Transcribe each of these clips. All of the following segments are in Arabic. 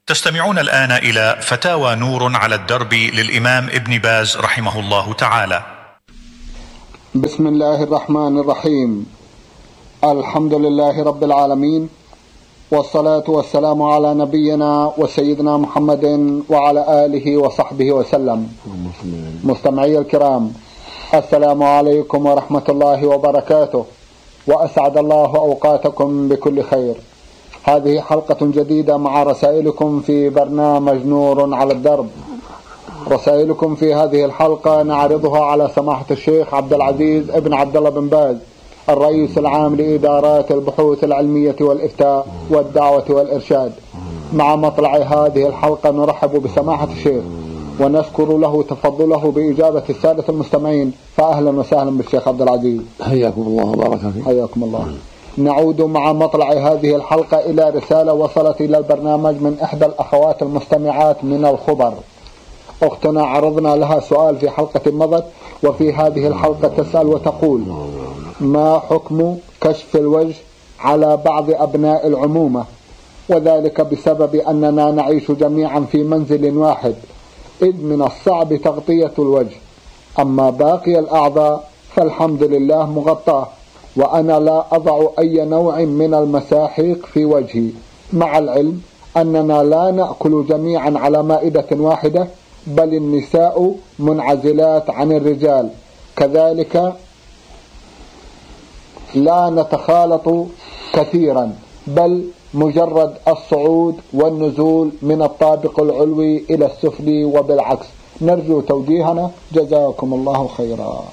تستمعون الآن إلى فتاوى نور على الدرب للإمام ابن باز رحمه الله تعالى. بسم الله الرحمن الرحيم. الحمد لله رب العالمين، والصلاة والسلام على نبينا وسيدنا محمد وعلى آله وصحبه وسلم. مستمعي الكرام، السلام عليكم ورحمة الله وبركاته، وأسعد الله أوقاتكم بكل خير. هذه حلقة جديدة مع رسائلكم في برنامج نور على الدرب. رسائلكم في هذه الحلقة نعرضها على سماحة الشيخ عبد العزيز ابن عبد الله بن باز، الرئيس العام لإدارات البحوث العلمية والإفتاء والدعوة والإرشاد. مع مطلع هذه الحلقة نرحب بسماحة الشيخ ونشكر له تفضله بإجابة السادة المستمعين، فأهلا وسهلا بالشيخ عبد العزيز. حياكم الله وبارك فيكم. حياكم الله. نعود مع مطلع هذه الحلقة إلى رسالة وصلت إلى البرنامج من إحدى الأخوات المستمعات من الخبر. أختنا عرضنا لها سؤال في حلقة مضت، وفي هذه الحلقة تسأل وتقول: ما حكم كشف الوجه على بعض أبناء العمومة، وذلك بسبب أننا نعيش جميعا في منزل واحد، إذ من الصعب تغطية الوجه، أما باقي الأعضاء فالحمد لله مغطاه، وأنا لا أضع أي نوع من المساحيق في وجهي، مع العلم أننا لا نأكل جميعا على مائدة واحدة، بل النساء منعزلات عن الرجال، كذلك لا نتخالط كثيرا، بل مجرد الصعود والنزول من الطابق العلوي إلى السفلي وبالعكس. نرجو توجيهنا، جزاكم الله خيرا.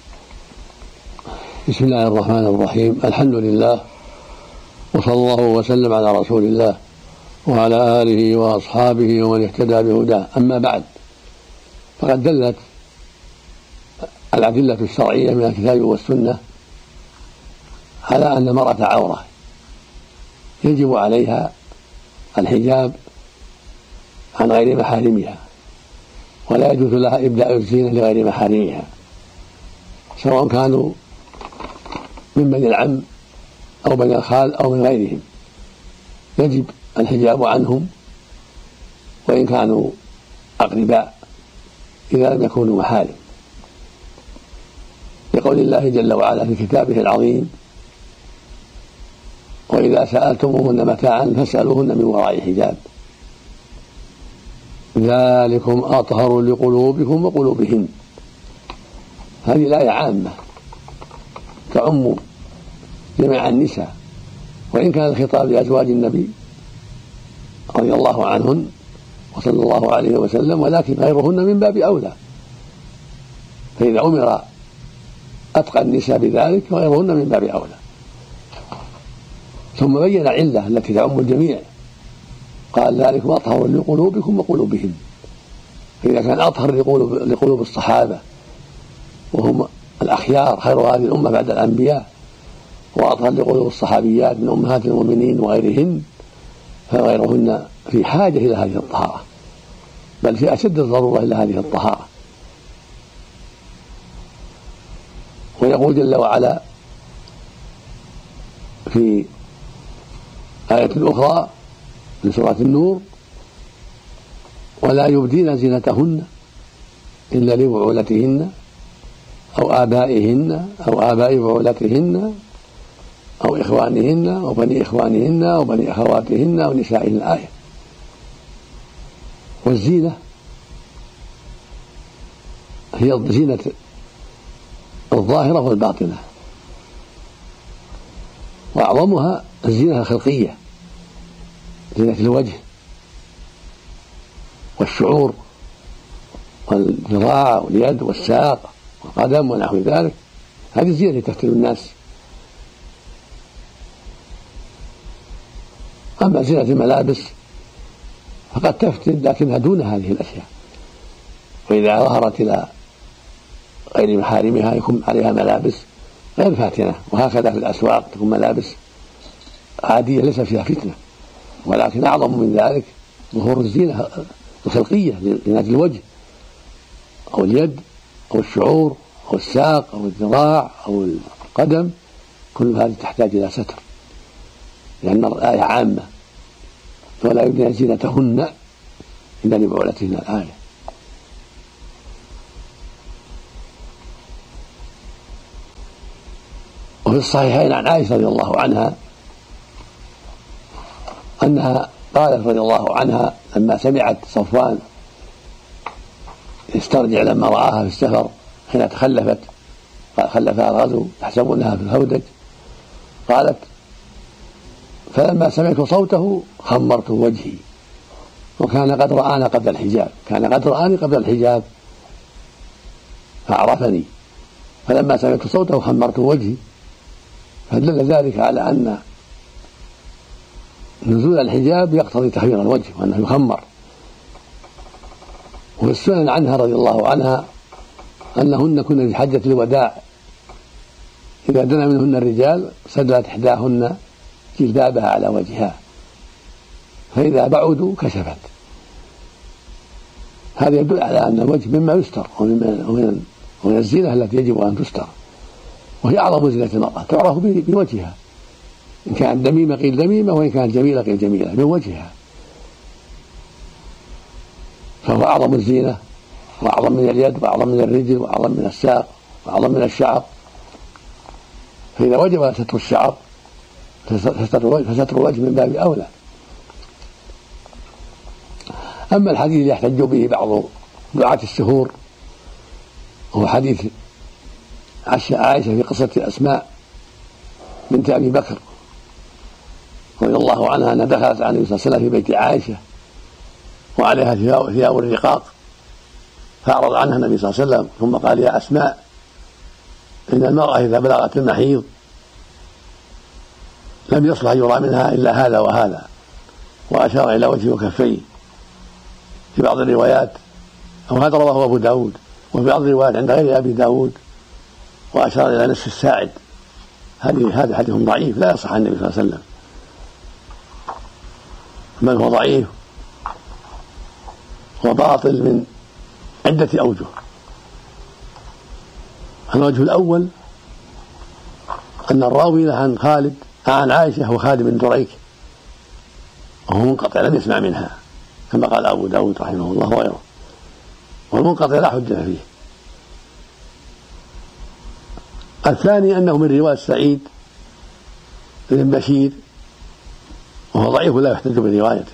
بسم الله الرحمن الرحيم. الحمد لله، وصلى الله وسلم على رسول الله وعلى آله وأصحابه ومن اهتدى بهداه. أما بعد، فقد دلت الأدلة الشرعية من الكتاب والسنة على أن المرأة عورة يجب عليها الحجاب عن غير محارمها، ولا يجوز لها إبداء الزينة لغير محارمها، سواء كانوا من بني العم أو بني الخال أو من غيرهم. يجب الحجاب عنهم وإن كانوا أقرباء إذا لم يكونوا محارم، لقول الله جل وعلا في كتابه العظيم: وإذا سألتموهن متاعا فاسألوهن من وراء حجاب، ذلكم أطهر لقلوبكم وقلوبهن. هذه الآية عامة تعم جميع النساء، وإن كان الخطاب لأزواج النبي رضي الله عنهن وصلى الله عليه وسلم، ولكن غيرهن من باب أولى، فإذا أمر أتقى النساء بذلك وغيرهن من باب أولى. ثم بين العلة التي تعم الجميع، قال: ذلكم أطهر لقلوبكم وقلوبهن. فإذا كان أطهر لقلوب الصحابة وهم الأخيار خير هذه الأمة بعد الأنبياء، وأطهر لقلوب الصحابيات من أمهات المؤمنين وغيرهن، فغيرهن في حاجة إلى هذه الطهارة، بل في أشد الضرورة إلى هذه الطهارة. ويقول جل وعلا في آية أخرى من سورة النور: ولا يبدين زينتهن إلا لبعولتهن أو آبائهن أو آباء بعولتهن أو إخوانهن أو بني إخوانهن أو بني أخواتهن أو نسائهن. الآية. والزينة هي الزينة الظاهرة والباطنة، وأعظمها الزينة الخلقية، زينة الوجه والشعور والذراع واليد والساق والقدم ونحو ذلك. هذه الزينة التي تفتن الناس. أما زينة الملابس فقد تفتن، لكنها دون هذه الأشياء، وإذا ظهرت إلى غير محارمها يكون عليها ملابس غير فاتنة. وهكذا في الأسواق تكون ملابس عادية ليس فيها فتنة. ولكن أعظم من ذلك ظهور الزينة الخلقية، زينة الوجه أو اليد أو الشعور أو الساق أو الذراع أو القدم، كل هذه تحتاج إلى ستر، لأن الآية عامة ولا يبدين زينتهن إلا لبعولتهن الآية. وفي الصحيحين عن عائشة رضي الله عنها أنها قالت رضي الله عنها لما سمعت صفوان يسترجع لما رآها في السفر حين تخلفت، خلفها الغزو يحسبونها في الهودج، قالت: فلما سمعت صوته خمرت وجهي، وكان قد رآني قبل الحجاب، كان قد رآني قبل الحجاب فعرفني، فلما سمعت صوته خمرت وجهي. فدل ذلك على أن نزول الحجاب يقتضي تخمير الوجه وأنه يخمر. وفي السنن عنها رضي الله عنها أنهن كن في حجة الوداع إذا دنا منهن الرجال سدلت إحداهن جلبابها على وجهها، فإذا بعدوا كشفت. هذا يدل على أن الوجه مما يستر ومن الزينة التي يجب أن تستر، وهي أعظم زينة المرأة، تعرف بوجهها، إن كانت دميمة قيل دميمة، وإن كانت جميلة قيل جميلة، من وجهها، فهو أعظم الزينة، وأعظم من اليد، وأعظم من الرجل، وأعظم من الساق، وأعظم من الشعر. فإذا وجب ستر الشعر فستر الوجه من باب أولى. أما الحديث اللي يحتج به بعض دعاة السهور هو حديث عائشة في قصة أسماء بنت أبي بكر رضي الله عنها أنها دخلت على النبي صلى الله عليه وسلم في بيت عائشة وعليها ثياب الرقاق، فأعرض عنها النبي صلى الله عليه وسلم، ثم قال: يا أسماء، إن المرأة إذا بلغت المحيض لم يصلح يرى منها إلا هذا وهذا، وأشار إلى وجهه وكفيه في بعض الروايات، أو هذا رواه أبو داود، وفي بعض الروايات عند غير أبي داود، وأشار إلى نصف الساعد. هذا حديث ضعيف لا يصح عن النبي صلى الله عليه وسلم، بل هو ضعيف وباطل من عدة أوجه. الوجه الأول أن الراوي عن عائشة هو خالد بن دريك، وهو منقطع لم يسمع منها كما قال أبو داود رحمه الله وغيره، والمنقطع لا حجة فيه. الثاني أنه من رواية سعيد بن بشير، وهو ضعيف لا يحتج بروايته.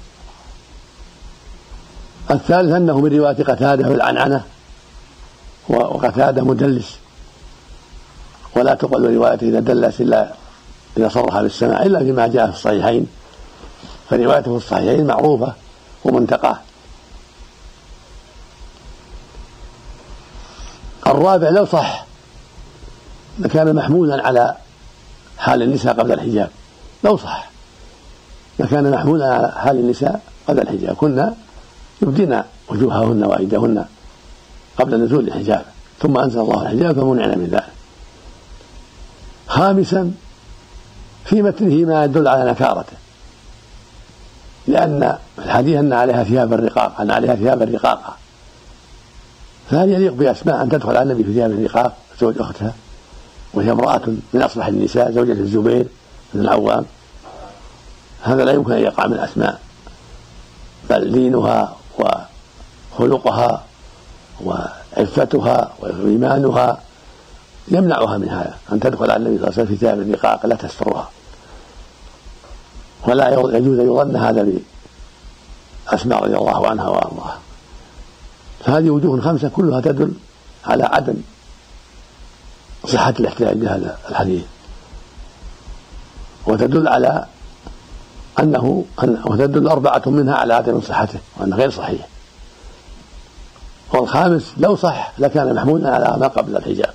الثالث أنه من رواية قتادة بالعنعنة، وقتادة مدلس، ولا تقبل روايته إذا دلس إلا إذا صرح بالسماع إلا فيما جاء في الصحيحين، فروايته في الصحيحين معروفة ومنتقاه. الرابع لو صح لكان محمولا على حال النساء قبل الحجاب، لو صح لكان محمولا على حال النساء قبل الحجاب، كنا يبدين وجوههن وأيديهن قبل نزول الحجاب، ثم أنزل الله الحجاب فمنعنا من ذلك. خامسا في متنه ما يدل على نكارته، لأن الحديث أن عليها ثياب الرقاق، أن عليها ثياب الرقاقة، فهل يليق بأسماء أن تدخل على النبي في ثياب الرقاق زوج أختها وهي امرأة من أصلح النساء زوجة الزبير بن العوام؟ هذا لا يمكن أن يقع من أسماء، بل دينها وخلقها وعفتها وإيمانها يمنعها من هذا، أن تدخل على النبي صلى الله عليه وسلم في ثياب الرقاق لا تسترها، ولا يجوز أن يظن هذا بأسماء رضي الله عنها وأرضاها. فهذه وجوه 5 كلها تدل على عدم صحة الاحتجاج بهذا الحديث، وتدل على وتدل 4 منها على عدم صحته وأنه غير صحيح. والخامس لو صح لكان محمولا على ما قبل الحجاب.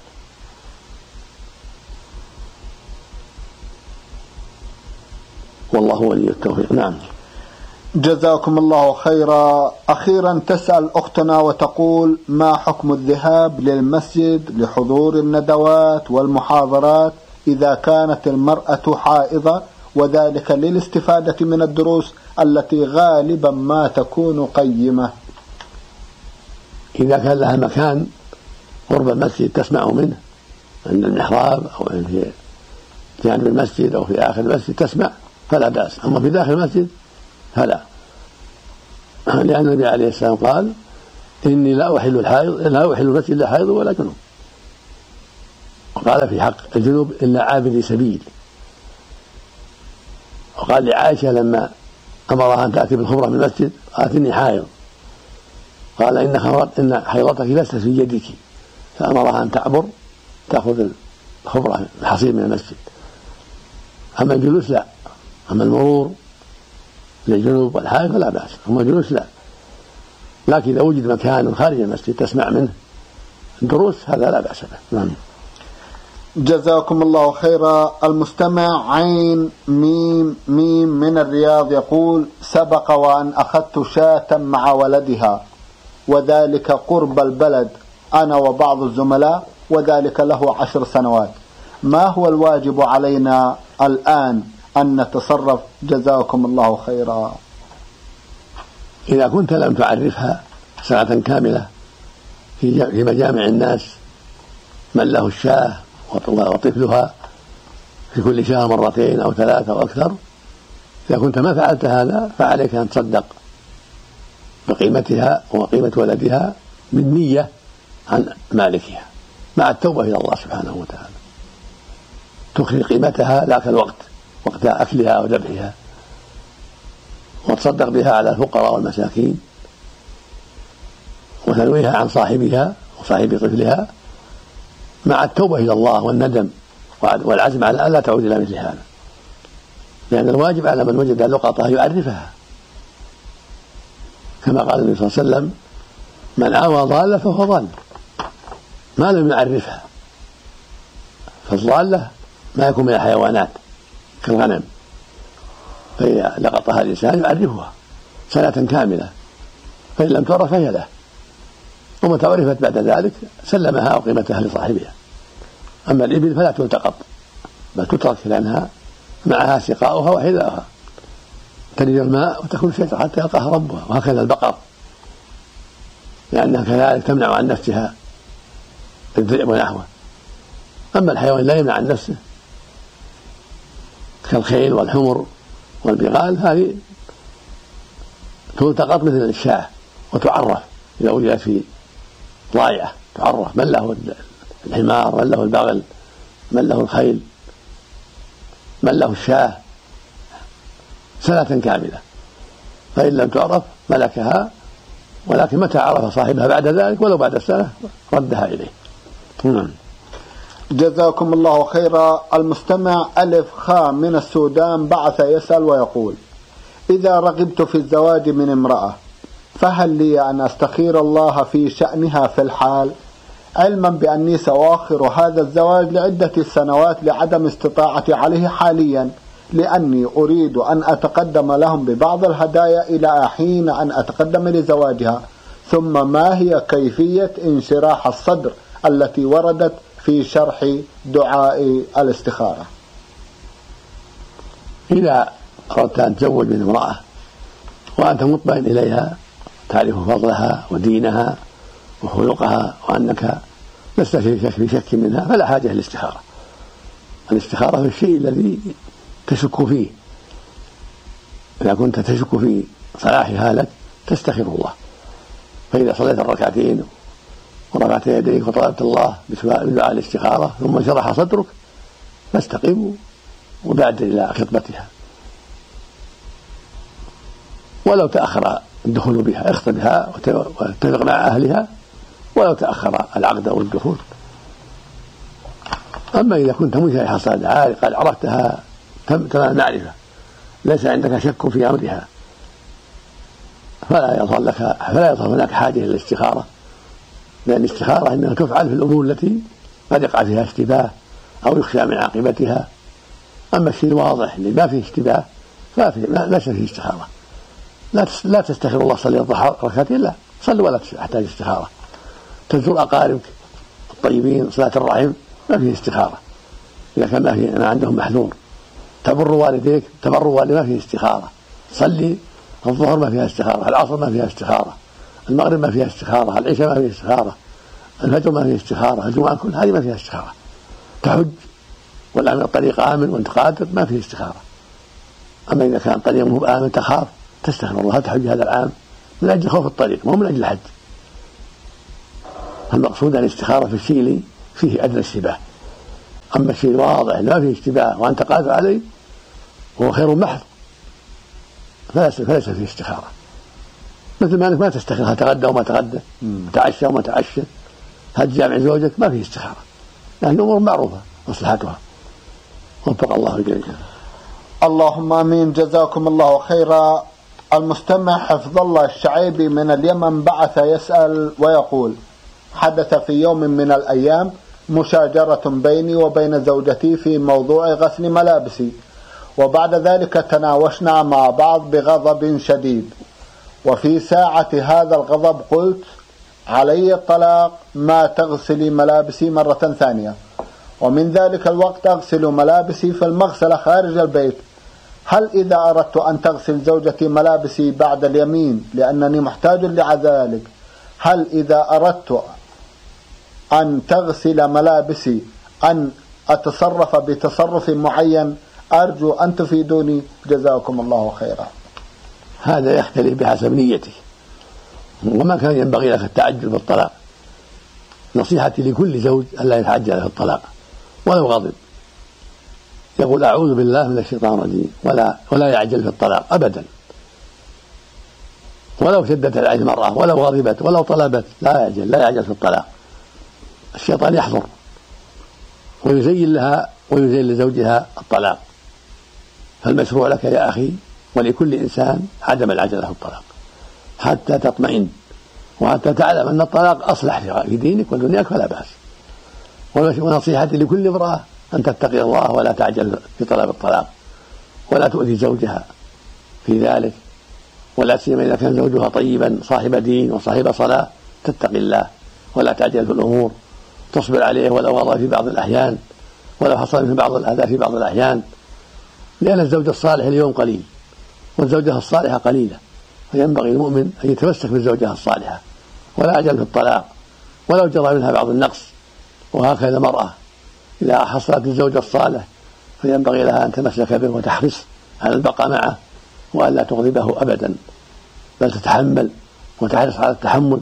والله ولي التوفيق. نعم. جزاكم الله خيرا. أخيرا تسأل أختنا وتقول: ما حكم الذهاب للمسجد لحضور الندوات والمحاضرات إذا كانت المرأة حائضة، وذلك للاستفادة من الدروس التي غالبا ما تكون قيمة؟ إذا كان لها مكان قرب المسجد تسمع منه عند المحراب أو في جانب المسجد أو في آخر المسجد تسمع فلا بأس، أما في داخل المسجد فلا، لأن النبي عليه السلام قال: إني لا أحل المسجد لا حائض ولا جنوب. وقال في حق الجنوب إلا عابري سبيل. وقال لعائشة لما أمرها أن تأتي بالخمرة من المسجد قالت: إني حائض. قال: إن حيضتك ليست في يدك، فأمرها أن تعبر تأخذ الخمرة الحصير من المسجد. أما الجلوس لا، أما المرور للجنوب والحائض فلا بأس، أما الجلوس لا. لكن إذا وجد مكان خارج المسجد تسمع منه الدروس هذا لا بأس به. نعم. جزاكم الله خيرا. المستمع عين ميم ميم من الرياض يقول: سبق وأن أخذت شاة مع ولدها، وذلك قرب البلد أنا وبعض الزملاء، وذلك له 10 سنوات. ما هو الواجب علينا الآن أن نتصرف؟ جزاكم الله خيرا. إذا كنت لم تعرفها سنة كاملة في مجامع الناس من له الشاة وطفلها في كل شهر 2 أو 3 أو أكثر، إذا كنت ما فعلت هذا فعليك أن تصدق بقيمتها وقيمة ولدها بالنية عن مالكها مع التوبة إلى الله سبحانه وتعالى. تخرج قيمتها لا كالوقت، وقت أكلها أو ذبحها، وتصدق بها على الفقراء والمساكين، وتنويها عن صاحبها وصاحب طفلها مع التوبة إلى الله والندم والعزم على ألا تعود إلى مثل هذا، لأن الواجب على من وجد لقطة يعرفها، كما قال النبي صلى الله عليه وسلم: من آوى ضالة فهو ضال ما لم يعرفها. فالضالة ما يكون من الحيوانات كالغنم، فإذا لقطها الإنسان يعرفها سنة كاملة، فإن لم تعرف فهي له، ومتى عرفت بعد ذلك سلمها وقيمتها لصاحبها. أما الإبل فلا تلتقط بل تترك، لأنها معها سقاؤها وحذاؤها، تلد الماء وتكون شجرة حتى يلقاها ربها. وهكذا البقر، لأنها كذلك تمنع عن نفسها الذئب ونحوه. أما الحيوان لا يمنع عن نفسه كالخيل والحمر والبغال، هذه تلتقط مثل الشاة وتعرف إذا وجدت في ضائعة، تعرف من له الحمار، من له البغل، من له الخيل، من له الشاة سنة كاملة. فإن لم تعرف ملكها، ولكن متى عرف صاحبها بعد ذلك ولو بعد السنة ردها إليه. جزاكم الله خيرا. المستمع ألف خا من السودان بعث يسأل ويقول: إذا رغبت في الزواج من امرأة فهل لي أن أستخير الله في شأنها في الحال، علما بأني سأؤخر هذا الزواج لعدة سنوات لعدم استطاعتي عليه حاليا، لأني أريد أن أتقدم لهم ببعض الهدايا إلى حين أن أتقدم لزواجها؟ ثم ما هي كيفية انشراح الصدر التي وردت في شرح دعاء الاستخارة؟ إذا أردت أن تزوج من امرأة وأنت مطمئن إليها، تعرف فضلها ودينها وخلقها، وأنك لست في شك منها، فلا حاجة للاستخارة. الاستخارة في الشيء الذي تشك فيه. إذا كنت تشك في صلاحها لك تستخير الله. فإذا صليت الركعتين ورفعت يديك وطلبت الله بدعاء الاستخارة ثم شرح صدرك فاستقم وبادر إلى خطبتها، ولو تأخر الدخول بها اخطبها واتفق مع أهلها ولو تأخر العقد أو الدخول. أما إذا كنت منشرح الصدر قد عرفتها تمام معرفة ليس عندك شك في أمرها، فلا يظهر هناك حاجة إلى الاستخارة، لأن الاستخارة إنها تفعل في الأمور التي قد يقع فيها اشتباه أو يخشى من عاقبتها. أما الشيء الواضح اللي ما فيه اشتباه ليس فيه استخارة. لا تستخير الله صلي الضحى ركعتين، لا صل ولا تحتاج استخارة. تزور أقاربك الطيبين، صلاة الرحم ما فيه استخارة إذا كان ما عندهم محذور. تبر والديك، تبر والديك ما فيه استخارة. صلي الظهر ما فيها استخارة، العصر ما فيها استخارة، المغرب ما فيها استخارة، العشاء ما فيها استخارة، الفجر ما فيها استخارة، الجمعة كل هذه ما فيها استخارة. تحج والآمن الطريق آمن وانت قادر ما فيه استخارة. أما إذا كان الطريق مو آمن تخاف تستغفر الله تحج هذا العام من أجل خوف الطريق مو من أجل الحج. المقصود أن الاستخارة في الشيء اللي فيه أدنى اشتباه. أما الشيء الواضح ما فيه اشتباه وأنت قادر عليه وهو خير محض فليس فيه استخارة. مثل ما أنك ما تستخير هل تغدى وما تغدى، تعشى وما تعشى، هل جامع زوجك، ما فيه استخارة لأن الأمور معروفة مصلحتها. وفق الله الجميع. اللهم آمين. جزاكم الله خيرا. المستمع حفظ الله الشعيبي من اليمن بعث يسأل ويقول: حدث في يوم من الأيام مشاجرة بيني وبين زوجتي في موضوع غسل ملابسي، وبعد ذلك تناوشنا مع بعض بغضب شديد، وفي ساعة هذا الغضب قلت: علي الطلاق، ما تغسلي ملابسي مرة ثانية. ومن ذلك الوقت أغسل ملابسي في المغسلة خارج البيت. هل إذا أردت أن تغسل زوجتي ملابسي بعد اليمين لأنني محتاج لذلك، هل إذا أردت أن تغسل ملابسي أن أتصرف بتصرف معين؟ أرجو أن تفيدوني جزاكم الله خيرا. هذا يختلف بحسب نيته، وما كان ينبغي لك التعجل بالطلاق. نصيحتي لكل زوج ألا يتعجل في الطلاق ولو غضب، يقول أعوذ بالله من الشيطان الرجيم ولا يعجل في الطلاق أبدا، ولو شدت عليه المرأة ولو غضبت ولو طلبت لا يعجل في الطلاق. الشيطان يحضر ويزين لها ويزين لزوجها الطلاق. فالمشروع لك يا أخي ولكل إنسان عدم العجلة في الطلاق حتى تطمئن وحتى تعلم أن الطلاق أصلح في دينك ودنياك فلا بأس. ونصيحتي لكل امرأة أن تتقي الله ولا تعجل في طلب الطلاق ولا تؤذي زوجها في ذلك، ولا سيما إذا كان زوجها طيبا صاحب دين وصاحب صلاة، تتقي الله ولا تعجل في الأمور، تصبر عليه ولو غضب في بعض الأحيان، ولو حصل من بعض الأذى في بعض الأحيان، لأن الزوج الصالح اليوم قليل والزوجة الصالحة قليلة، فينبغي المؤمن أن يتمسك بالزوجة الصالحة ولا يعجل في الطلاق ولو جرى منها بعض النقص. وهكذا المرأة إذا حصلت الزوج الصالح فينبغي لها أن تمسك به وتحرص على البقاء معه وألا تغضبه أبدا، بل تتحمل وتحرص على التحمل.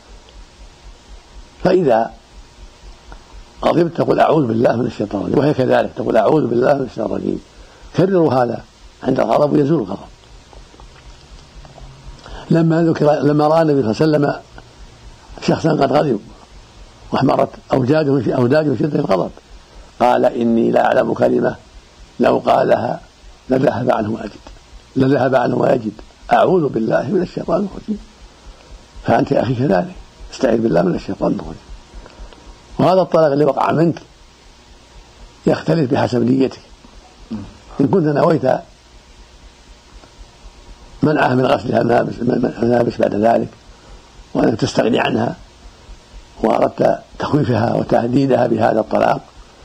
فإذا غضبت تقول أعوذ بالله من الشيطان الرجيم، وهي كذلك تقول أعوذ بالله من الشيطان الرجيم. كرروا هذا عند الغضب ويزول الغضب. لما رأى النبي صلى الله عليه وسلم شخصا قد غضب واحمرت أوداجه شدة الغضب قال: إني لا أعلم كلمة لو قالها لذهب عنه ويجد أعوذ بالله من الشيطان الرجيم. فأنت يا أخي كذلك استعذ بالله من الشيطان الرجيم. وهذا الطلاق اللي وقع منك يختلف بحسب نيتك. إن كنت نويت منعها من غسلها الملابس بعد ذلك وأنك تستغني عنها وأردت تخويفها وتهديدها بهذا الطلاق،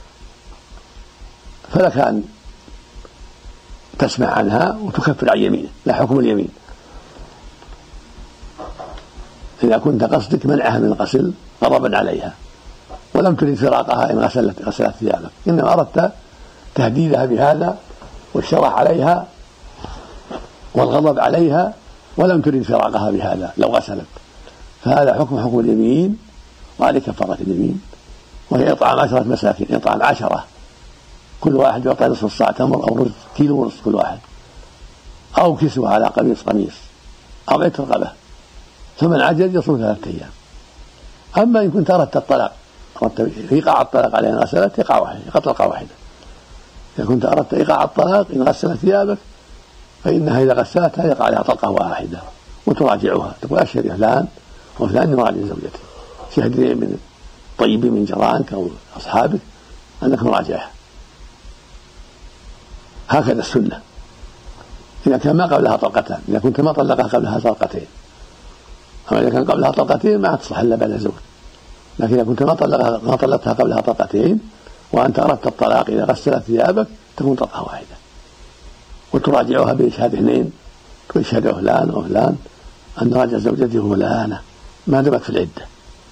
فلك أن تسمع عنها وتكفر عن يمينه، لا حكم اليمين. إذا كنت قصدك منعها من الغسل غضبا عليها ولم تريد فراقها إن غسلت ثيابك، إنما أردت تهديدها بهذا والشرح عليها والغضب عليها ولم تريد فراقها بهذا لو غسلت، فهذا حكم اليمين وعليه كفارة اليمين، وهي إطعام 10 مساكين، إطعام 10 كل واحد يعطي نصف الصاع تمر أو رز كيلو ونصف كل واحد، أو كسوة على قميص أو عتق رقبة، ثم عجز يصوم 3 أيام. أما إن كنت أردت الطلاق، أردت إيقاع الطلاق عليها إن غسلت يقع طلقة واحدة. إذا كنت أردت إيقاع الطلاق إن غسلت ثيابك فإنها إذا غسلتها يقع عليها طلقة واحدة وتراجعها، تقول أشهد فلان وفلان يراجع زوجته، شهد من طيبين من جيرانك أو أصحابك أنك مراجعها. هكذا السنة إذا كان ما قبلها طلقتان، إذا كنت ما طلقها قبلها طلقتين. أما إذا كان قبلها طلقتين ما تصلح إلا بعد الزوج، لكن إذا كنت ما طلقتها قبلها طلقتين وأنت أردت الطلاق إذا غسلت ثيابك تكون طلقة واحدة، وتراجعها بإشهاد 2، تشهد فلان وفلان أن راجع زوجته فلانة ما دمت في العدة.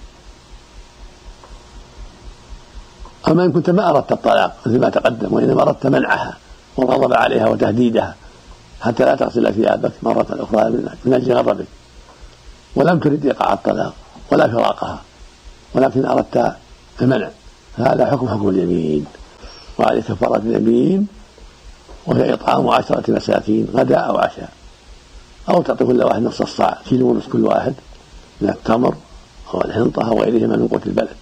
أما إن كنت ما أردت الطلاق مثل ما تقدم وإنما أردت منعها والغضب عليها وتهديدها حتى لا تغسل ثيابك مرة أخرى من أجل غضبك، ولم ترد إيقاع الطلاق ولا فراقها، ولكن أردت المنع، فهذا حكم اليمين، وعليه كفارة اليمين، وهي إطعام 10 مساكين غداء أو عشاء، أو تعطي كل واحد نصف الصاع، كيلو ونصف كل واحد من التمر أو الحنطة أو غيرهما من قوت البلد.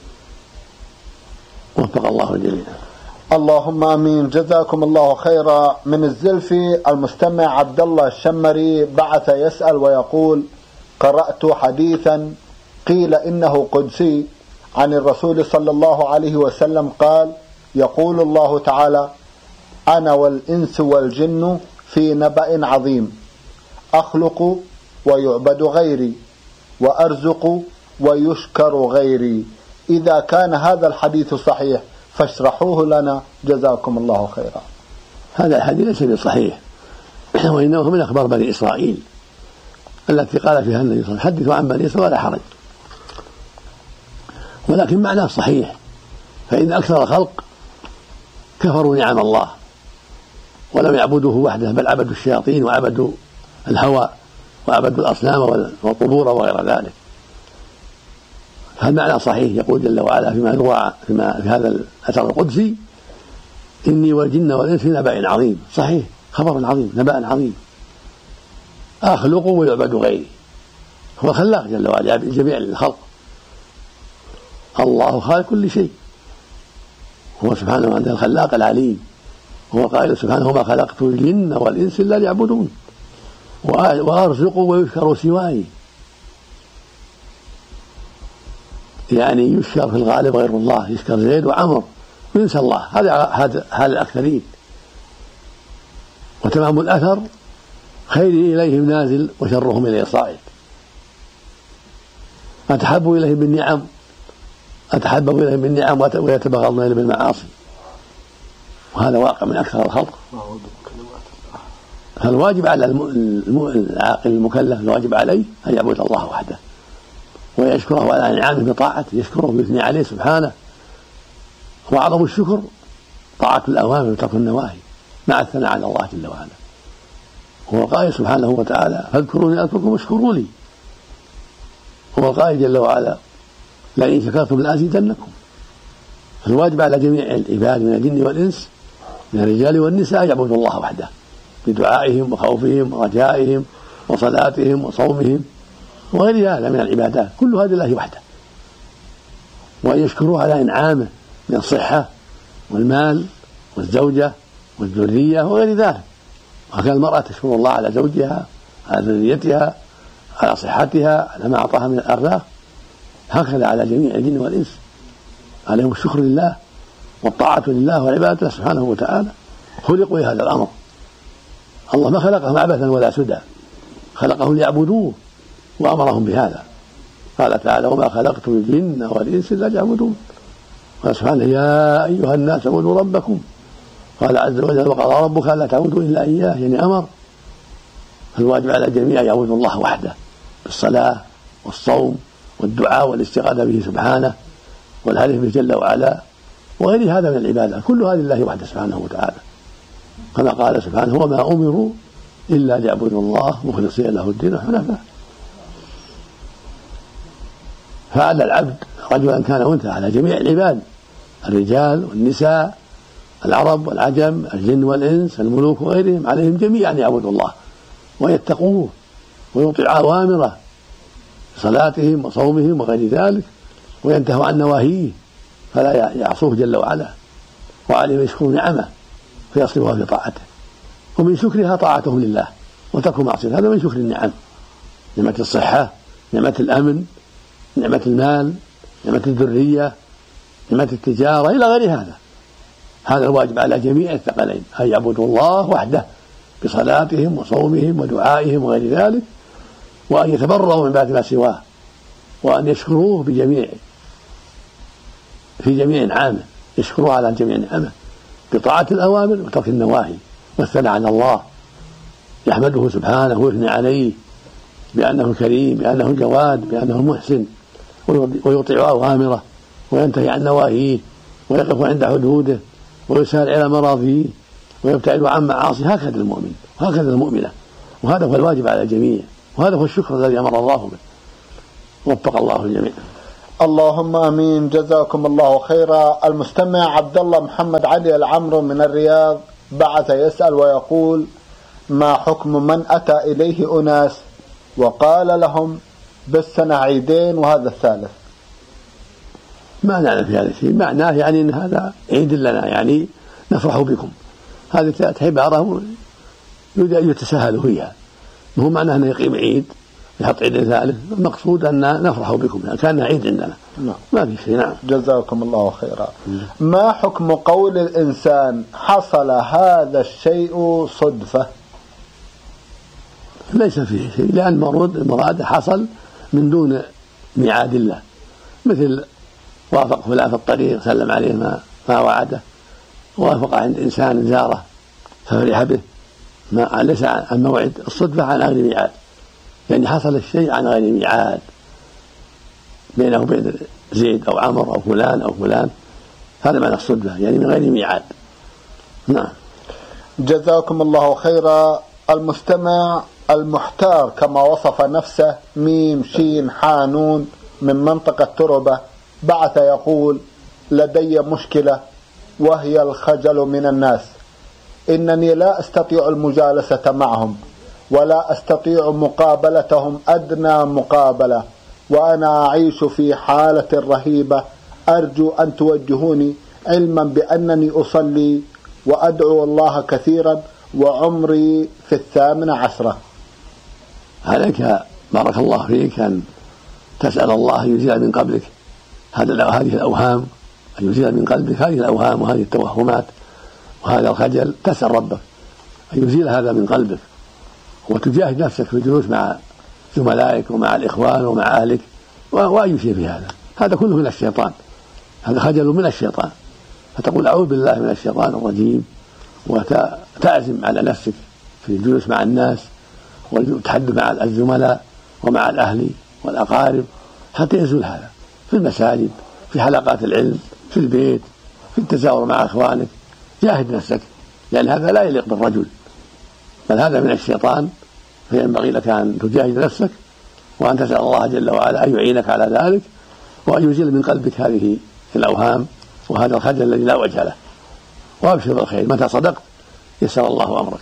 وفق الله الجميع. اللهم امين. جزاكم الله خيرا. من الزلفي المستمع عبد الله الشمري بعث يسأل ويقول: قرأت حديثا قيل إنه قدسي عن الرسول صلى الله عليه وسلم قال: يقول الله تعالى: أنا والإنس والجن في نبأ عظيم، أخلق ويعبد غيري، وأرزق ويشكر غيري. إذا كان هذا الحديث صحيح فاشرحوه لنا جزاكم الله خيرا. هذا الحديث ليس بصحيح، وإنه من أخبار بني إسرائيل التي قال فيها النبي صلى الله عليه وسلم: حدثوا عن بني إسرائيل ولا حرج، ولكن معناه صحيح، فإن أكثر الخلق كفروا نعم الله ولم يعبدوه وحده، بل عبدوا الشياطين وعبدوا الهوى وعبدوا الأصنام والقبور وغير ذلك. فالمعنى صحيح، يقول جل وعلا فيما يروى في هذا الأثر القدسي: إني والجن والإنس في نبأ عظيم. صحيح، خبر عظيم، نبأ عظيم. أخلق ويعبد غيري، هو خلاق جل وعلا جميع الخلق، الله خالق كل شيء، هو سبحانه وتعالى الخلاق العليم. هو قائل سبحانه: وما خلقت الجن والإنس إلا ليعبدون، وأرزق ويشكر سواي، يعني يشكر في الغالب غير الله، يشكر زيد وعمر وينسى الله، هذا حال الأكثرين. وتمام الأثر: خيري إليهم نازل وشرهم إليه صاعد. أتحب إليهم بالنعم ويتبغضون إليه بالمعاصي، وهذا واقع من أكثر الخلق. فالواجب على العاقل المكلف، الواجب عليه أن يعبد الله وحده ويشكره على نعمه بطاعته، يشكره ويثني عليه سبحانه. وأعظم الشكر طاعة الأوامر وترك النواهي مع الثناء على الله جل وعلا. هو قائل سبحانه وتعالى: فاذكروني أذكركم واشكروا لي. هو قائل جل وعلا: لئن شكرتم لأزيدنكم. فالواجب على جميع العباد من الجن والإنس من الرجال والنساء يعبدوا الله وحده بدعائهم وخوفهم ورجائهم وصلاتهم وصومهم وغير هذا من العبادات، كل هذه الله وحده، وأن يشكروه على إنعامه من الصحة والمال والزوجة والذرية وغير ذلك. وكان المرأة تشكر الله على زوجها، على ذريتها، على صحتها، على ما أعطاها من الأرزاق. هكذا على جميع الجن والإنس، عليهم الشكر لله والطاعة لله والعبادة سبحانه وتعالى. خلقوا لهذا الأمر، الله ما خلقهم عبثا ولا سدى، خلقهم ليعبدوه وأمرهم بهذا. قال تعالى: وما خلقت الجن والإنس إلا ليعبدون. قال سبحانه: يا أيها الناس اعبدوا ربكم. قال عز وجل: وقضى ربك ألا تعبدوا إلا إياه، يعني أمر. فالواجب على الجميع أن يعبدوا الله وحده بالصلاة والصوم والدعاء والاستغاثة به سبحانه والهدف به جل وعلا وغير هذا من العبادة، كل هذه الله وحده سبحانه وتعالى، كما قال سبحانه: وما أمروا إلا ليعبدوا الله مخلصين له الدين حنفاء. فعلى العبد رجلا كان أنثى على جميع العباد، الرجال والنساء، العرب والعجم، الجن والإنس، الملوك وغيرهم، عليهم جميعا أن يعبدوا الله ويتقوه ويطيعوا أوامره بصلاتهم وصومهم وغير ذلك، وينتهوا عن نواهيه فلا يعصوه جل وعلا، وعليهم يشكروا نعمه فيصرفها في طاعته. ومن شكرها طاعتهم لله وترك معصيته، هذا من شكر النعم، نعمة الصحة، نعمة الأمن، نعمة المال، نعمة الذرية، نعمة التجارة إلى غير هذا. هذا الواجب على جميع الثقلين، أن يعبدوا الله وحده بصلاتهم وصومهم ودعائهم وغير ذلك، وأن يتبرؤوا من بعد ما سواه، وأن يشكروه في جميع نعمه، يشكروه على جميع نعمه بطاعة الأوامر وترك النواهي والثناء على الله، يحمده سبحانه ويثني عليه بأنه كريم، بأنه جواد، بأنه محسن، ويطيع أوامره وينتهي عن نواهيه ويقف عند حدوده ويسارع إلى مراضيه ويبتعد عن معاصي، هكذا المؤمن وهكذا المؤمنة، وهذا هو الواجب على الجميع، وهذا هو الشكر الذي أمر الله به. وفق الله الجميع. اللهم امين. جزاكم الله خيرا. المستمع عبد الله محمد علي العمرو من الرياض بعث يسأل ويقول: ما حكم من أتى إليه أناس وقال لهم بالسنة عيدين وهذا الثالث؟ ما نعلم في هذا الشيء، معناه يعني أن هذا عيد لنا، يعني نفرح بكم. هذه عبارة يريد أن يتساهلوا فيها، ما هو معناه أنه يقيم عيد يحط عيد ثالث، المقصود أن نفرح بكم كان عيد عندنا. ما في شيء. نعم. جزاكم الله خيرا. ما حكم قول الإنسان حصل هذا الشيء صدفة؟ ليس فيه شيء، لأن المراد حصل من دون ميعاد الله، مثل وافق فلان في الطريق سلم عليه ما وعده، وافق عند إنسان زاره ففرح به، ليس عن موعد. الصدفة عن غير ميعاد، يعني حصل الشيء عن غير ميعاد بينه وبين زيد أو عمر أو فلان، هذا معنى الصدفة، يعني من غير ميعاد. نعم. جزاكم الله خيرا. المستمع المحتار كما وصف نفسه ميم شين حانون من منطقة تربة بعث يقول: لدي مشكلة وهي الخجل من الناس، إنني لا أستطيع المجالسة معهم ولا أستطيع مقابلتهم أدنى مقابلة، وأنا أعيش في حالة رهيبة، أرجو أن توجهوني، علما بأنني أصلي وأدعو الله كثيرا وعمري في 18. عليك بارك الله فيك أن تسأل الله أن يزيل من قبلك هذه الأوهام، أن يزيل من قلبك هذه الأوهام وهذه التوهمات وهذا الخجل. تسأل ربك أن يزيل هذا من قلبك، وتجاهد نفسك في الجلوس مع زملائك ومع الإخوان ومع أهلك، وأي شيء في هذا كله من الشيطان، هذا خجل من الشيطان، فتقول أعوذ بالله من الشيطان الرجيم، وتعزم على نفسك في الجلوس مع الناس والتحدث مع الزملاء ومع الأهل والأقارب حتى يزول هذا، في المساجد، في حلقات العلم، في البيت، في التزاور مع أخوانك. جاهد نفسك، لأن هذا لا يليق بالرجل، بل هذا من الشيطان، فينبغي لك أن تجاهد نفسك وأن تسأل الله جل وعلا أن يعينك على ذلك، وأن يزيل من قلبك هذه الأوهام وهذا الخجل الذي لا وجه له، وأبشر بالخير، متى صدقت يسر الله أمرك.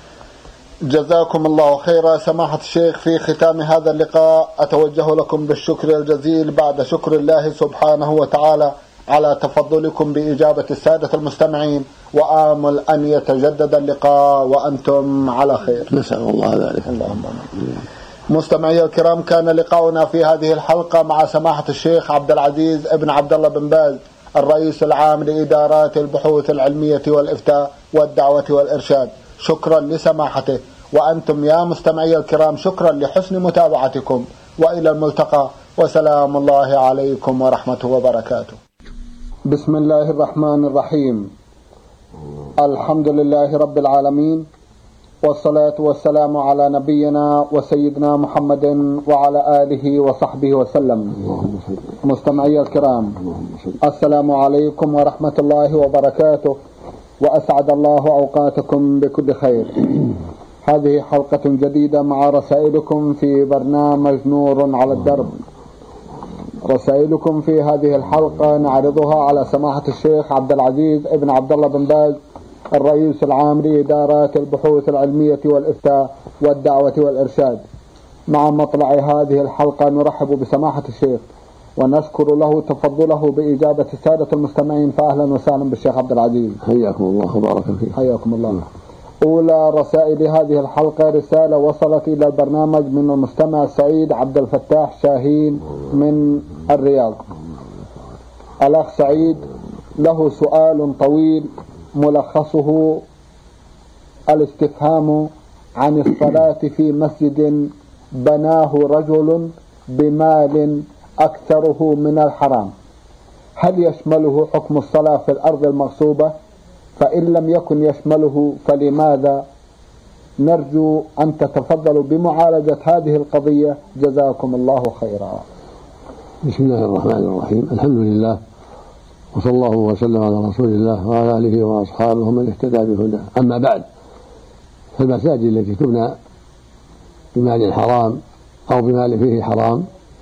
جزاكم الله خيرا. سماحة الشيخ، في ختام هذا اللقاء أتوجه لكم بالشكر الجزيل بعد شكر الله سبحانه وتعالى على تفضلكم بإجابة السادة المستمعين، وآمل أن يتجدد اللقاء وأنتم على خير. نسأل الله ذلك. اللهم مستمعي الكرام، كان لقاؤنا في هذه الحلقة مع سماحة الشيخ عبد العزيز ابن عبد الله بن باز، الرئيس العام لإدارات البحوث العلمية والإفتاء والدعوة والإرشاد. شكرا لسماحته، وأنتم يا مستمعي الكرام شكرا لحسن متابعتكم، وإلى الملتقى، وسلام الله عليكم ورحمته وبركاته. بسم الله الرحمن الرحيم. الحمد لله رب العالمين، والصلاة والسلام على نبينا وسيدنا محمد وعلى آله وصحبه وسلم. مستمعي الكرام، السلام عليكم ورحمة الله وبركاته، وأسعد الله أوقاتكم بكل خير. هذه حلقة جديدة مع رسائلكم في برنامج نور على الدرب. رسائلكم في هذه الحلقة نعرضها على سماحة الشيخ عبد العزيز ابن عبد الله بن باز، الرئيس العام لإدارات البحوث العلمية والإفتاء والدعوة والإرشاد. مع مطلع هذه الحلقة نرحب بسماحة الشيخ ونشكر له تفضله بإجابة السادة المستمعين، فأهلا وسهلا بالشيخ عبد العزيز. حياكم الله وبارك فيك. حياكم الله. أولى رسائل هذه الحلقة رسالة وصلت إلى البرنامج من المستمع سعيد عبد الفتاح شاهين من الرياض. الأخ سعيد له سؤال طويل ملخصه الاستفهام عن الصلاة في مسجد بناه رجل بمال أكثره من الحرام، هل يشمله حكم الصلاة في الأرض المغصوبة؟ فإن لم يكن يشمله فلماذا؟ نرجو أن تتفضلوا بمعالجة هذه القضية، جزاكم الله خيرا. بسم الله الرحمن الرحيم. الحمد لله وصلى الله وسلم على رسول الله وعلى آله وأصحابه ومن اهتدى بهداه. أما بعد، فالمساجد التي تبنى بمال حرام أو بمال فيه حرام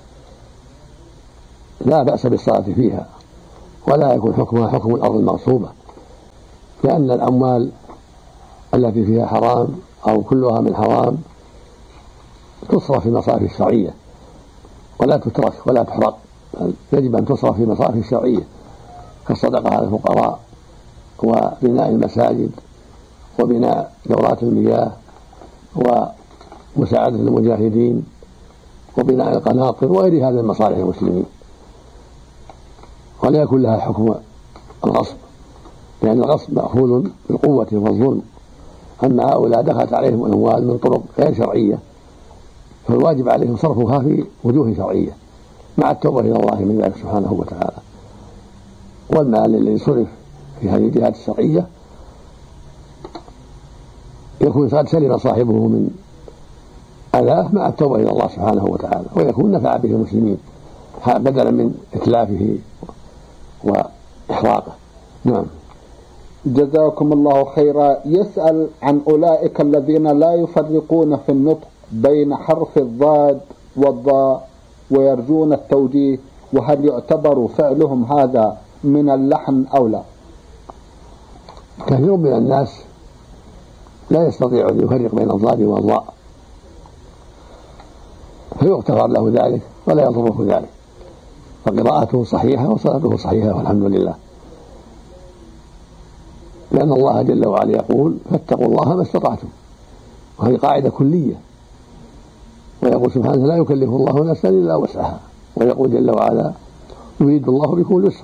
لا بأس بالصلاة فيها، ولا يكون حكمها حكم الأرض المغصوبة، لأن الأموال التي فيها حرام أو كلها من حرام تصرف في المصارف الشرعية ولا تترك ولا تحرق، يجب أن تصرف في المصارف الشرعية كالصدقة على الفقراء وبناء المساجد وبناء دورات المياه ومساعدة المجاهدين وبناء القناطر وغير هذا المصالح المسلمين، ولا يكون لها حكم الغصب، لأن الغصب مأخوذ بالقوة والظلم. أما هؤلاء دخلت عليهم الأموال من طرق غير شرعية، فالواجب عليهم صرفها في وجوه شرعية مع التوبة إلى الله من ذلك سبحانه وتعالى. والمال الذي صرف في هذه الجهات الشرعية يكون قد سلم صاحبه من أذاه مع التوبة إلى الله سبحانه وتعالى، ويكون نفع به المسلمين بدلا من إتلافه وإحراقه. نعم. جزاكم الله خيرا. يسأل عن أولئك الذين لا يفرقون في النطق بين حرف الضاد والضاء ويرجون التوجيه، وهل يعتبر فعلهم هذا من اللحن أو لا؟ كثير من الناس لا يستطيع أن يفرق بين الضاد والضاء، فيغتفر له ذلك ولا يضره ذلك، فقراءته صحيحة وصلاته صحيحة والحمد لله، لأن الله جل وعلا يقول: فاتقوا الله ما استطعتم، وهذه قاعدة كلية. ويقول سبحانه: لا يكلف الله نفسا إلا وسعها، ويقول جل وعلا: يريد الله بكم اليسر.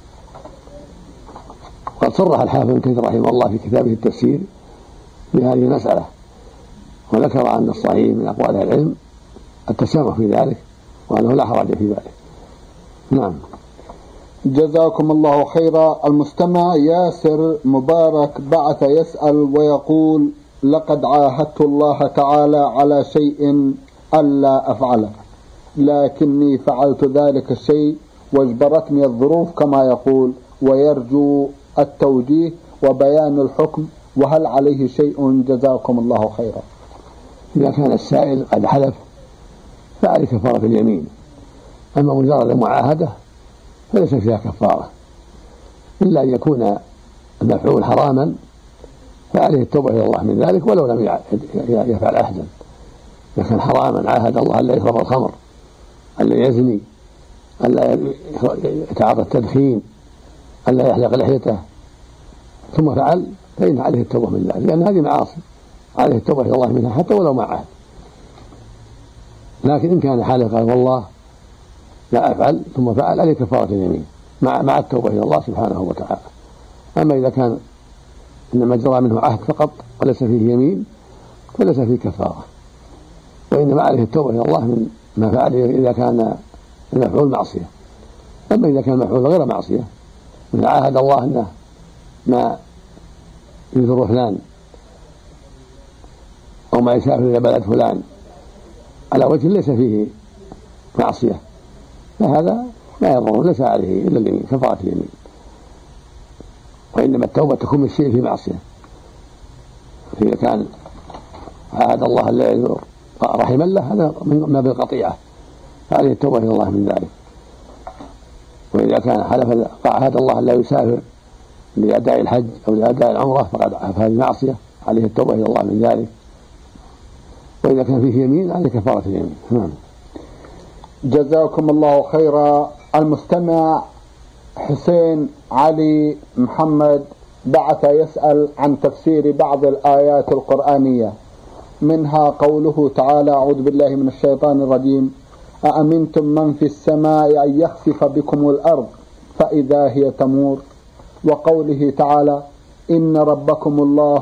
قد صرح الحافظ ابن كثير رحمه الله في كتابه التفسير بهذه المسألة، وذكر أن الصحيح من أقوال العلم التسامح في ذلك، وأنه لا حرج في ذلك. نعم. جزاكم الله خيرا. المستمع ياسر مبارك بعث يسأل ويقول: لقد عاهدت الله تعالى على شيء ألا أفعله، لكني فعلت ذلك الشيء واجبرتني الظروف كما يقول، ويرجو التوجيه وبيان الحكم، وهل عليه شيء؟ جزاكم الله خيرا. إذا كان السائل قد حلف فعليه كفارة اليمين، أما مجرد المعاهدة فليس فيها كفارة، إلا أن يكون المفعول حراما فعليه التوبة إلى الله من ذلك ولو لم يفعل عهدا. إذا كان حراما عاهد الله ألا يشرب الخمر، ألا يزني، ألا يتعاطى التدخين، ألا يحلق لحيته، ثم فعل، فإن عليه التوبة من ذلك، لأن هذه معاصي عليه التوبة إلى الله منها حتى ولو مع عهد. لكن إن كان حالف قال: والله لا أفعل، ثم فعل، عليه كفارة اليمين مع التوبة إلى الله سبحانه وتعالى. أما إذا كان إنما جرى منه عهد فقط وليس فيه يمين فليس فيه كفارة، وإنما عليه التوبة إلى الله من ما فعله إذا كان المفعول معصية. أما إذا كان المفعول غير معصية، من عاهد الله أنه ما يزور فلان أو ما يسافر إلى بلد فلان على وجه ليس فيه معصية، فهذا لا يضر، ليس عليه إلا اليمين، كفارة اليمين. وإنما التوبة تكون من الشيء في معصية، إذا كان عاهد الله ألا يزور رحما له، هذا ما بالقطيعة، فعليه التوبة إلى الله من ذلك. وإذا كان حلف عاهد الله ألا يسافر لأداء الحج أو لأداء العمرة فهذه معصية، عليه التوبة إلى الله من ذلك. وإذا كان فيه يمين عليه كفارة اليمين. نعم. جزاكم الله خيرا. المستمع حسين علي محمد بعث يسأل عن تفسير بعض الآيات القرآنية، منها قوله تعالى: أعوذ بالله من الشيطان الرجيم: أأمنتم من في السماء أن يخسف بكم الأرض فإذا هي تمور، وقوله تعالى: إن ربكم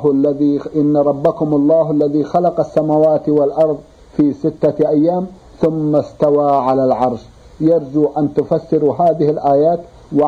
الله الذي خلق السماوات والأرض في 6 أيام ثم استوى على العرش. يرجو أن تفسروا هذه الآيات،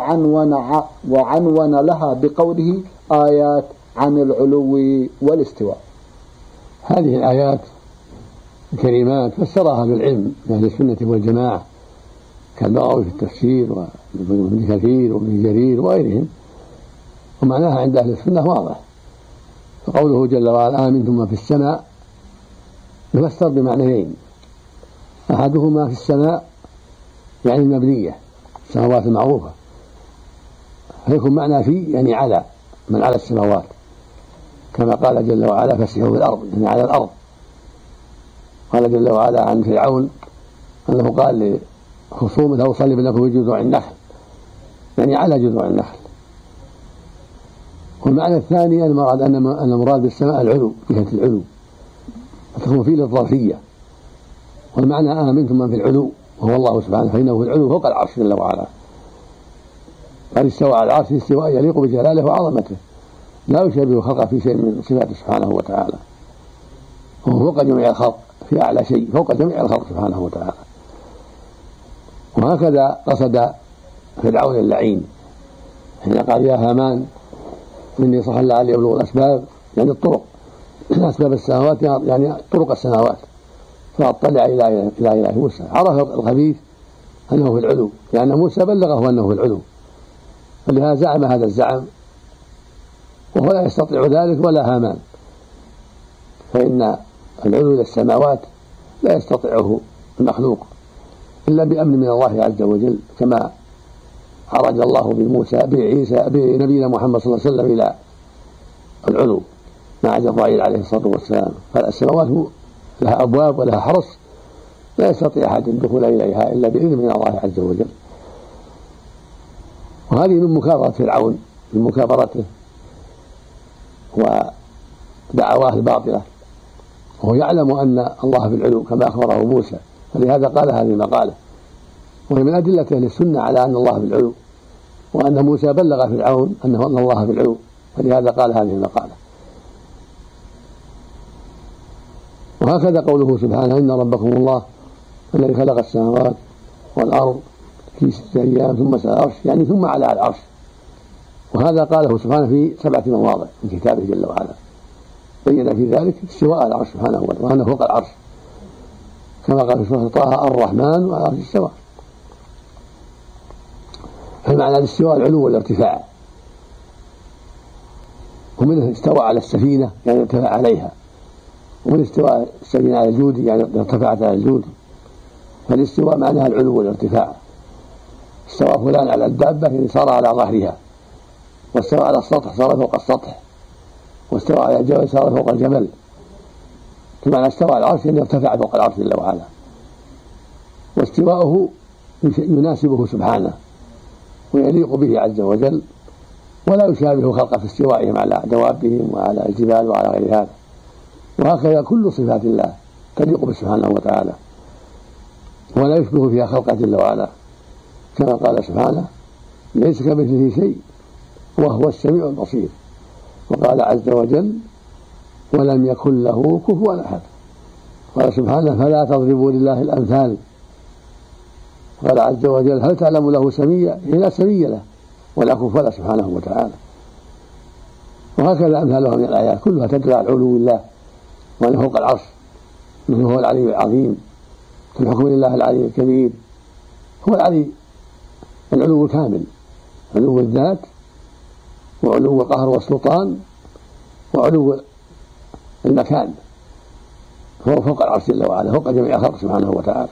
وعنون لها بقوله: آيات عن العلو والاستواء. هذه الآيات الكريمات فسرها بالعلم من أهل السنة والجماعة كالبغوي في التفسير وابن كثير وابن جرير وغيرهم، ومعناها عند أهل السنة واضح. فقوله جل وعلا آمنتم من في السماء يفسر بمعنيين: أحدهما في السماء يعني المبنية، السماوات المعروفة، فيكون معنى في يعني على، من على السماوات، كما قال جل وعلا فسحوا في الأرض يعني على الأرض. قال جل وعلا عن فرعون أنه قال لخصومه لو صلب لكم في جذوع النخل، يعني على جذوع النخل. والمعنى الثاني المراد أن المراد بالسماء العلو، جهة العلو، فتكون فيه للظرفية. والمعنى آمنتم من في العلو وهو الله سبحانه، فإنه في العلو فوق العرش جل وعلا، قد استوى على العرش استواء يليق بجلاله وعظمته، لا يشابه خلقه في شيء من صفاته سبحانه وتعالى، وهو فوق جميع الخلق في أعلى شيء، فوق جميع الخلق سبحانه وتعالى. وهكذا قصد فرعون اللعين حين قال يا هامان إني صح لعلي أبلغ الأسباب، يعني الطرق، أسباب السماوات يعني طرق السماوات، فاطلع إلى إله موسى. عرف الخبيث أنه في العلو، لأن موسى بلغه أنه في العلو، فلهذا زعم هذا الزعم، وهو لا يستطيع ذلك ولا هامان، فإن العلو إلى السماوات لا يستطيعه المخلوق إلا بأمن من الله عز وجل، كما عرج الله بموسى بعيسى بنبينا محمد صلى الله عليه وسلم إلى العلو مع جبرائيل عليه الصلاة والسلام. فالسماوات لها أبواب ولها حرس لا يستطيع أحد الدخول إليها إلا بإذن من الله عز وجل. وهذه من مكابرة فرعون، من مكابرته ودعواه الباطلة، وهو يعلم أن الله في العلو كما أخبره موسى، فلهذا قال هذه المقالة. وهي من أدلة أهل السنة على أن الله في العلو، وأن موسى بلغ فرعون أن الله في العلو، فلهذا قال هذه المقالة. وهكذا قوله سبحانه إن ربكم الله الذي خلق السماوات والأرض في 6 أيام ثم استوى على العرش، يعني ثم على العرش. وهذا قاله سبحانه في 7 مواضع من كتابه جل وعلا، بين في ذلك استواء على العرش سبحانه وتعالى، وأنه فوق العرش، كما قال في سورة طه الرحمن وعلى العرش استوى. فمعنى الاستواء العلو والارتفاع، ومنه استوى على السفينة يعني ارتفع عليها، ومن استواء السفينة على الجود يعني ارتفعت على الجود. فالاستواء معناها العلو والارتفاع. استوى فلان على الدابة يعني صار على ظهرها، واستوى على السطح صار فوق السطح، واستوى على الجبل صار فوق الجبل. كما استوى على العرش يعني ارتفع فوق العرش جل وعلا. واستواءه يناسبه سبحانه ويليق به عز وجل، ولا يشابه خلقه في استوائهم على دوابهم وعلى الجبال وعلى غير هذا. وهكذا كل صفات الله تليق به سبحانه وتعالى، ولا يشبه فيها خلقه جل وعلا، كما قال سبحانه ليس كمثله شيء وهو السميع البصير. وقال عز وجل ولم يكن له كفوا أحد. قال سبحانه فلا تضربوا لله الأمثال. قال عز وجل هل تعلم له سميا؟ لا سمي له ولا كفوا له سبحانه وتعالى. وهكذا أمثالها من الآيات كلها تدل على علو الله وأنه فوق العرش، مثل هو العلي العظيم، في الحكم لله العلي الكبير. هو العلي العلو الكامل، علو الذات وعلو القهر والسلطان وعلو المكان، هو فوق العرش جل وعلا، فوق جميع الخلق سبحانه وتعالى.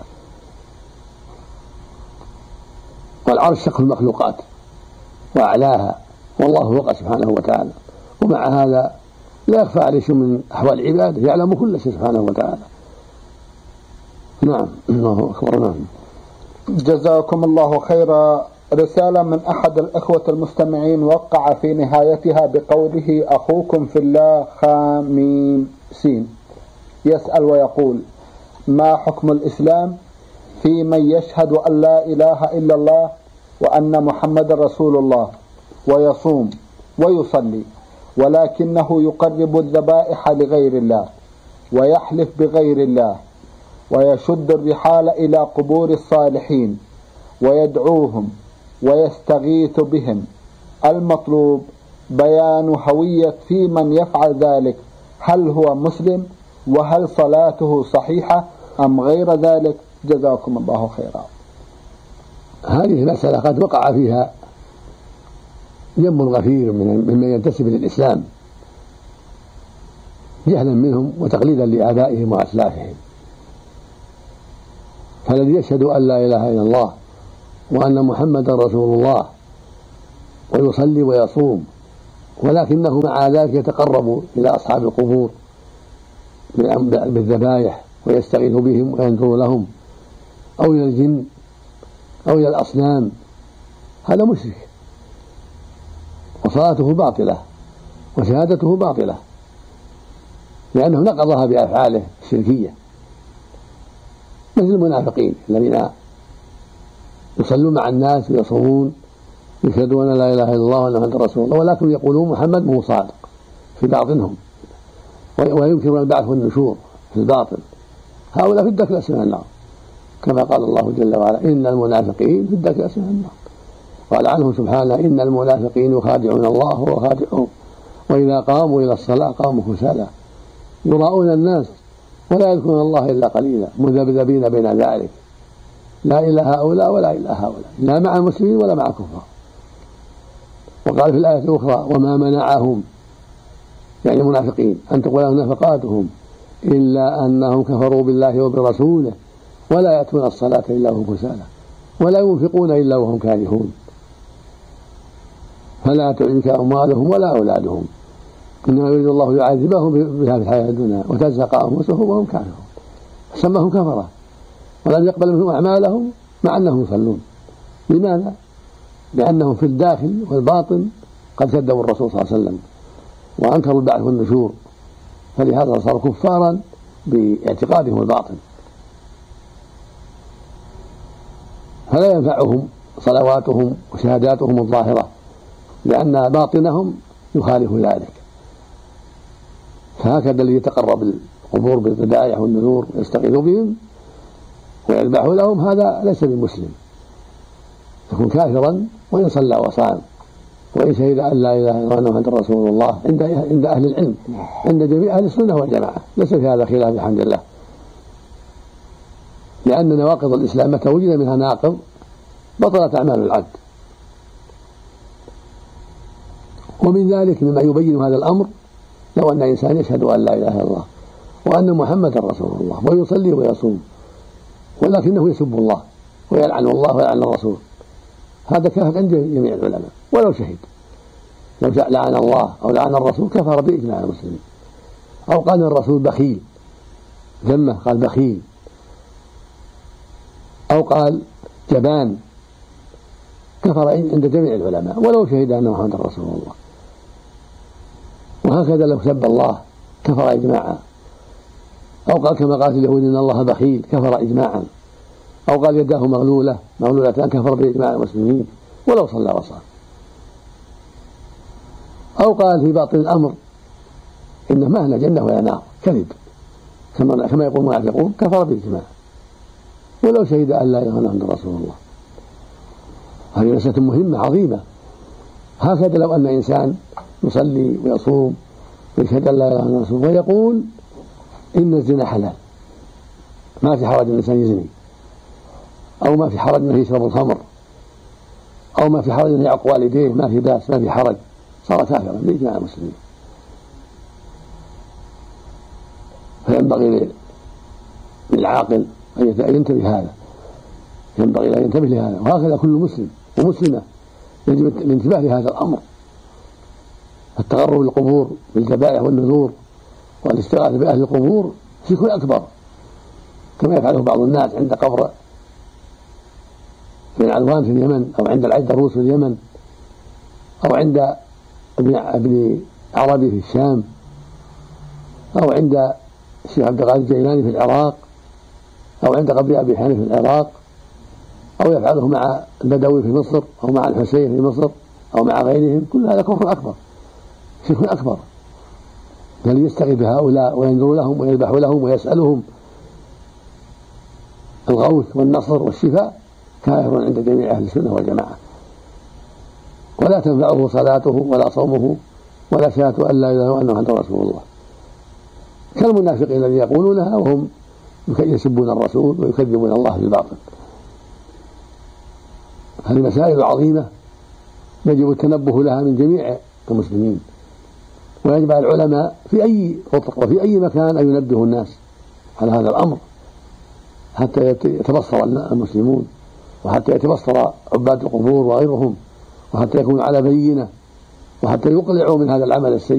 والعرش سقف المخلوقات وأعلاها، والله فوق سبحانه وتعالى. ومع هذا لا يخفى عليه شيء من أحوال العباد، يعلم كل شيء سبحانه وتعالى. نعم، الله أكبر. نعم. جزاكم الله خيرا. رسالة من أحد الأخوة المستمعين وقع في نهايتها بقوله أخوكم في الله خاميم سين، يسأل ويقول ما حكم الإسلام في من يشهد أن لا إله إلا الله وأن محمد رسول الله ويصوم ويصلي، ولكنه يقرب الذبائح لغير الله ويحلف بغير الله ويشد الرحال إلى قبور الصالحين ويدعوهم ويستغيث بهم؟ المطلوب بيان هوية في من يفعل ذلك، هل هو مسلم وهل صلاته صحيحة أم غير ذلك؟ جزاكم الله خيرا. هذه المسألة قد وقع فيها جم غفير ممن ينتسب للإسلام جهلا منهم وتقليدا لآبائهم وأسلافهم، فالذي يشهد أن لا إله إلا الله وأن محمدا رسول الله ويصلي ويصوم، ولكنه مع ذلك يتقرب إلى أصحاب القبور بالذبائح ويستغيث بهم وينذر لهم أو إلى الجن أو إلى الأصنام، هذا مشرك وصلاته باطلة وشهادته باطلة، لأنه نقضها بأفعاله الشركية، مثل المنافقين الذين يصلون مع الناس ويصومون يشهدون لا إله إلا الله وأن محمدا رسول الله، ولكن يقولون محمد مو صادق في باطنهم، وينكرون البعث والنشور في الباطن، هؤلاء في الدرك الأسفل من النار، كما قال الله جل وعلا إن المنافقين في الدرك الأسفل من النار. قال عنهم سبحانه إن المنافقين يخادعون الله وهو خادعهم وإذا قاموا إلى الصلاة قاموا كسالى يراءون الناس ولا يذكرون الله إلا قليلا مذبذبين بين ذلك لا إلى هؤلاء ولا إلى هؤلاء، لا مع المسلمين ولا مع الكفار. وقال في الآية الأخرى وما منعهم يعني المنافقين أن تقول نفقاتهم إلا أنهم كفروا بالله وبرسوله ولا يأتون الصلاة إلا وهم كسالى ولا ينفقون إلا وهم كارهون فلا تعجبك أموالهم ولا أولادهم إنما يريد الله يعذبهم بها في الحياة الدنيا وتزهق أنفسهم وهم كارهون، سماهم كفرة ولم يقبل منهم أعمالهم مع أنهم يصلون. لماذا؟ لأنهم في الداخل والباطن قد كذبوا الرسول صلى الله عليه وسلم وأنكروا البعث والنشور، فلهذا صاروا كفارا باعتقادهم الباطن، فلا ينفعهم صلواتهم وشهاداتهم الظاهرة لأن باطنهم يخالف ذلك. فهكذا الذي يتقرب القبور بالذبائح والنذور ويستغيث بهم ويذبح لهم هذا ليس بمسلم، يكون كافرا وإن صلى وصام وإن شهد أن لا إله إلا الله محمد رسول الله عند أهل العلم عند جميع أهل السنة والجماعة، ليس في هذا خلاف الحمد لله، لأن نواقض الإسلام متى وجد منها ناقض بطلت أعمال العبد. ومن ذلك مما يبين هذا الأمر لو أن إنسان يشهد أن لا إله إلا الله وأن محمدا رسول الله ويصلي ويصوم ولكنه يسب الله ويلعن الله ويلعن الرسول، هذا كافر عند جميع العلماء ولو شهد، لو لعن الله أو لعن الرسول كفر بإجماع المسلمين، أو قال الرسول بخيل ذمه قال بخيل، أو قال جبان، كفر عند جميع العلماء ولو شهد أن محمدا رسول الله. وهكذا لو سب الله كفر إجماعا، أو قال كما قالت اليهود إن الله بخيل كفر إجماعا، أو قال يداه مغلولتان كفر بإجماع المسلمين ولو صلى وصام، أو قال في باطن الأمر إنه ما أهل جنة ولا نار كذب كما يقول المنافقون كفر بالإجماع ولو شهد أن لا إله إلا الله رسول الله. هذه مسألة مهمة عظيمة. هكذا لو أن إنسان يصلي ويصوم ويشهد أن لا إله إلا الله رسول الله ويقول إن الزنا حلال، ما في حرج الإنسان يزني، أو ما في حرج أنه يشرب الخمر، أو ما في حرج أن يعق والديه، ما في بأس ما في حرج، صار كافرا بإجماع المسلمين. فينبغي للعاقل أن ينتبه هذا، ينبغي أن ينتبه لهذا، وهكذا كل مسلم ومسلمة يجب الانتباه لهذا الأمر. التقرب للقبور بالذبائح والنذور والاستغاثة بأهل القبور شرك أكبر كما يفعله بعض الناس عند قبر ابن علوان في اليمن، أو عند العيد دروس في اليمن، أو عند ابن عربي في الشام، أو عند الشيخ عبد القادر الجيلاني في العراق، أو عند قبر أبي حنيفة في العراق، أو يفعله مع البدوي في مصر، أو مع الحسين في مصر، أو مع غيرهم. كل هذا كفر أكبر شرك أكبر. بل يستغيث بهؤلاء وينذر لهم ويذبح لهم ويسألهم الغوث والنصر والشفاء كافر عند جميع أهل السنة والجماعة، ولا تنفعه صلاته ولا صومه ولا شهادة أن لا إله إلا الله وأن رسول الله، كالمنافقين الذين يقولونها وهم يسبون الرسول ويكذبون الله في الباطل. هذه مسائل عظيمة يجب التنبه لها من جميع المسلمين، ويجب على العلماء في أي خطق وفي أي مكان أن ينبهوا الناس على هذا الأمر حتى يتبصر المسلمون، وحتى يتبصر عباد القبور وغيرهم، وحتى يكونوا على بينة، وحتى يقلعوا من هذا العمل السيء.